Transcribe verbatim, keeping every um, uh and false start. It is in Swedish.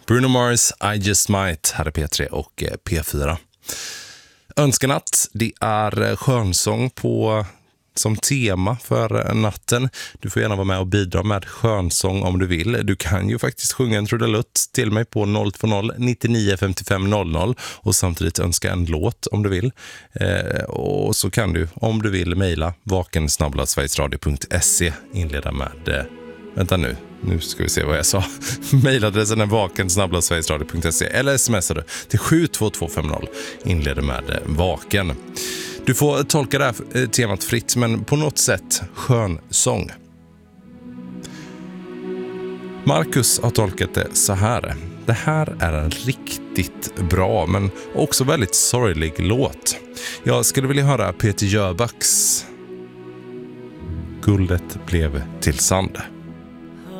Bruno Mars, I Just Might, här är P tre och P fyra. Önskenatt, det är skönsång på, som tema för natten. Du får gärna vara med och bidra med skönsång om du vill. Du kan ju faktiskt sjunga en trudelutt till mig på noll två noll nittionio femtiofem noll noll och samtidigt önska en låt om du vill. Eh, och så kan du, om du vill, mejla vaken snabel-a sverigesradio punkt se, inleda med... Eh, vänta nu. Nu ska vi se vad jag sa. Mailadressen är vaken snabel-a sverigesradio punkt se eller smsar du till sju två två fem noll. Inleder med vaken. Du får tolka det här temat fritt, men på något sätt skön sång. Marcus har tolkat det så här. Det här är en riktigt bra men också väldigt sorglig låt. Jag skulle vilja höra Peter Jöbacks Guldet blev till sand.